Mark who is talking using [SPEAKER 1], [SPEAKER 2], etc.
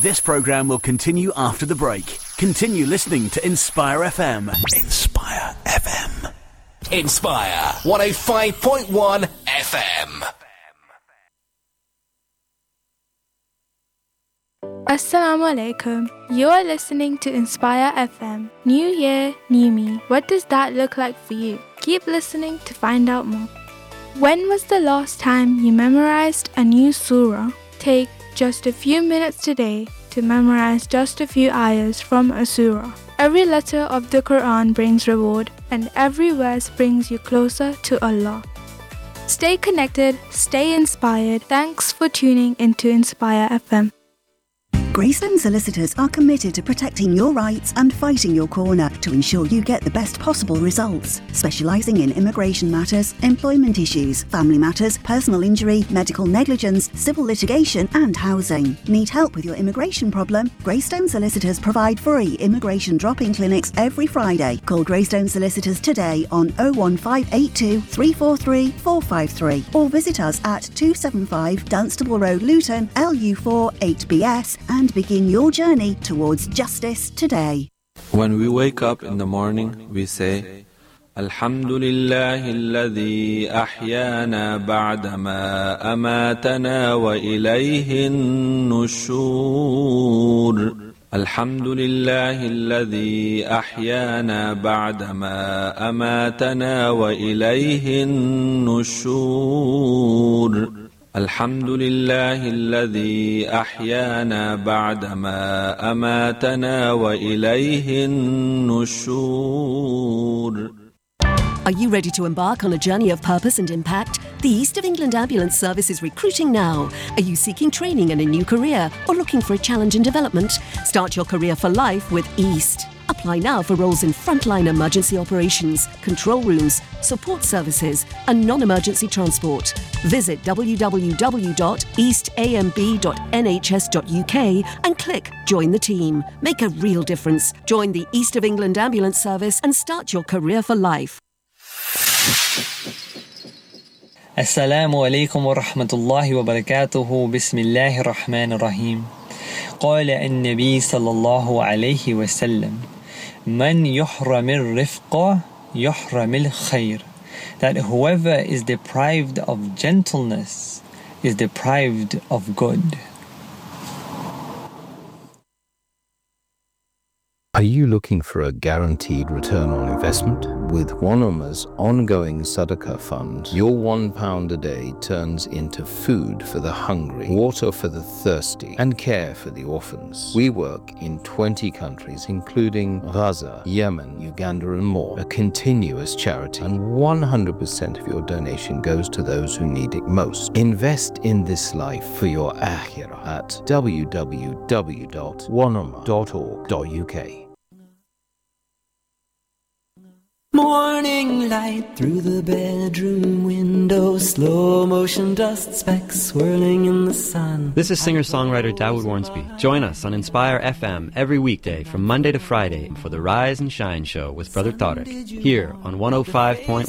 [SPEAKER 1] This programme will continue after the break. Continue listening to Inspire FM. Inspire FM.
[SPEAKER 2] Inspire 105.1 FM.
[SPEAKER 3] Assalamu alaikum. You are listening to Inspire FM. New year, new me. What does that look like for you? Keep listening to find out more. When was the last time you memorized a new surah? Take just a few minutes today to memorize just a few ayahs from a surah. Every letter of the Quran brings reward, and every verse brings you closer to Allah. Stay connected, stay inspired. Thanks for tuning into Inspire FM.
[SPEAKER 4] Greystone Solicitors are committed to protecting your rights and fighting your corner to ensure you get the best possible results. Specialising in immigration matters, employment issues, family matters, personal injury, medical negligence, civil litigation and housing. Need help with your immigration problem? Greystone Solicitors provide free immigration drop-in clinics every Friday. Call Greystone Solicitors today on 01582 343 453 or visit us at 275 Dunstable Road, Luton, LU4 8BS and begin your journey towards justice today.
[SPEAKER 5] When we wake up in the morning, we say, Alhamdulillahi alladhi ahyana ba'dama amatana wa ilayhi nushur. Alhamdulillahi alladhi ahyana ba'dama amatana wa ilayhi nushur. الحمد لله الذي أحيانا بعدما أماتنا وإليه النشور.
[SPEAKER 6] Are you ready to embark on a journey of purpose and impact? The East of England Ambulance Service is recruiting now. Are you seeking training in a new career or looking for a challenge in development? Start your career for life with East. Apply now for roles in frontline emergency operations, control rooms, support services and non-emergency transport. Visit www.eastamb.nhs.uk and click Join the Team. Make a real difference. Join the East of England Ambulance Service and start your career for life.
[SPEAKER 7] السلام عليكم ورحمة الله وبركاته. بسم الله الرحمن الرحيم. قال النبي صلى الله عليه وسلم من يحرم الرفق يحرم الخير. That whoever is deprived of gentleness is deprived of good.
[SPEAKER 8] Are you looking for a guaranteed return on investment? With Wanama's ongoing Sadaqah fund, your £1 a day turns into food for the hungry, water for the thirsty, and care for the orphans. We work in 20 countries, including Gaza, Yemen, Uganda, and more. A continuous charity, and 100% of your donation goes to those who need it most. Invest in this life for your akhirah at www.wanama.org.uk.
[SPEAKER 9] Morning light through the bedroom window, slow motion dust specks swirling in the sun.
[SPEAKER 10] This is singer-songwriter Dawood Warnsby. Join us on Inspire FM every weekday from Monday to Friday for the Rise and Shine Show with Brother Tariq here on 105.1